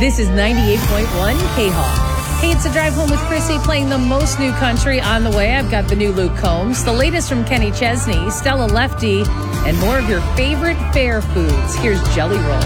This is 98.1 K-Hawk. Hey, it's a drive home with Chrissy playing the most new country on the way. I've got the new Luke Combs, the latest from Kenny Chesney, Stella Lefty, and more of your favorite fair foods. Here's Jelly Roll.